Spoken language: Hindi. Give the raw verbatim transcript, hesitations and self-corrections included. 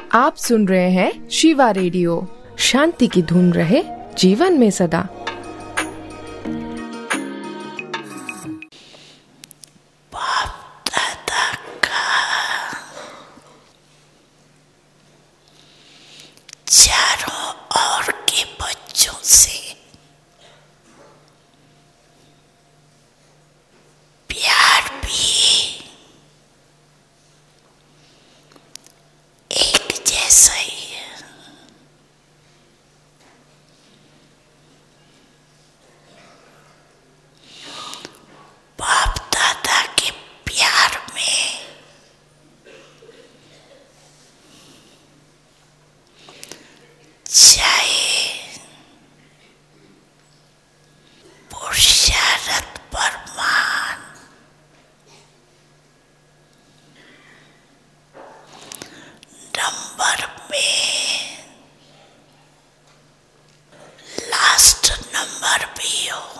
आप सुन रहे हैं शिवा रेडियो। शांति की धुन रहे जीवन में सदा। बाप दादा का चारों ओर के बच्चों से प्यार भी एक जैसा ही है। बाप दादा के प्यार में चाहे पुरुषार्थ प्रमाण, नंबर में लास्ट नंबर भी हो,